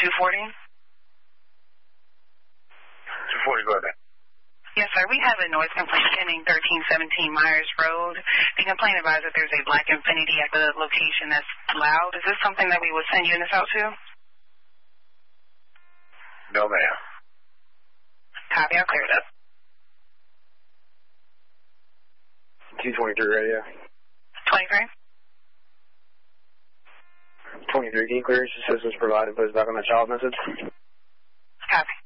240? 240, go ahead. Yes, sir. We have a noise complaint pending 1317 Myers Road. The complaint advised that there's a black Infiniti at the location that's loud. Is this something that we would send units out to? No, ma'am. Copy. I'll clear it up. 223 radio. 23? 23, can you clear your assistance provided, please, back on the child message? Copy.